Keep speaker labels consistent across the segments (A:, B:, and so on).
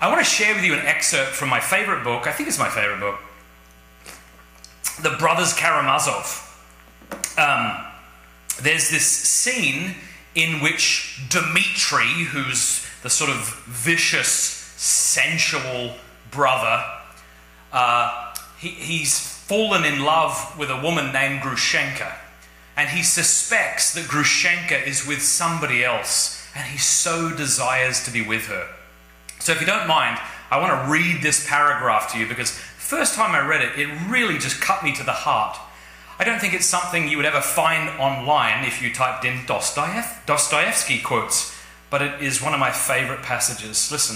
A: I want to share with you an excerpt from my favorite book. I think it's my favorite book, The Brothers Karamazov. There's this scene in which Dmitri, who's the sort of vicious, sensual brother, he's fallen in love with a woman named Grushenka, and he suspects that Grushenka is with somebody else, and he so desires to be with her. So if you don't mind, I want to read this paragraph to you, because first time I read it, it really just cut me to the heart. I don't think it's something you would ever find online if you typed in Dostoevsky quotes, but it is one of my favorite passages. Listen.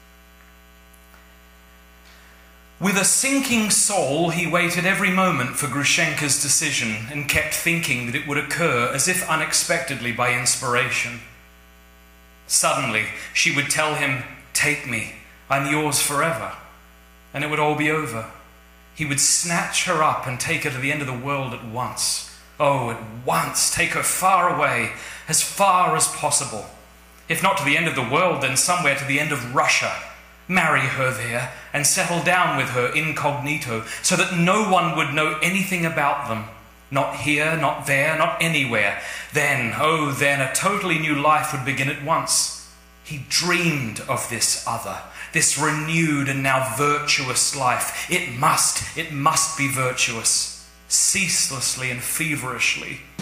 A: With a sinking soul, he waited every moment for Grushenka's decision and kept thinking that it would occur as if unexpectedly by inspiration. Suddenly, she would tell him, "Take me, I'm yours forever," and it would all be over. He would snatch her up and take her to the end of the world at once. Oh, at once, take her far away, as far as possible. If not to the end of the world, then somewhere to the end of Russia. Marry her there and settle down with her incognito, so that no one would know anything about them. Not here, not there, not anywhere. Then, oh then, a totally new life would begin at once. He dreamed of this other, this renewed and now virtuous life. It must be virtuous, ceaselessly and feverishly.